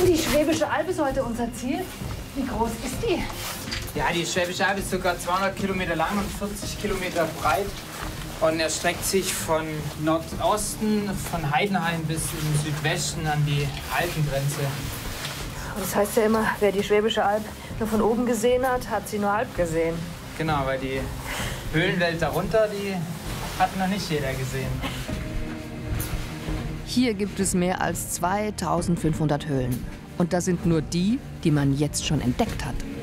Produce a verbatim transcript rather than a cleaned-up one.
Die Schwäbische Alb ist heute unser Ziel. Wie groß ist die? Ja, die Schwäbische Alb ist sogar zweihundert Kilometer lang und vierzig Kilometer breit. Und erstreckt sich von Nordosten, von Heidenheim bis im Südwesten an die Alpengrenze. Das heißt ja immer, wer die Schwäbische Alb nur von oben gesehen hat, hat sie nur halb gesehen. Genau, weil die Höhlenwelt darunter, die hat noch nicht jeder gesehen. Hier gibt es mehr als zweitausendfünfhundert Höhlen. Und das sind nur die, die man jetzt schon entdeckt hat.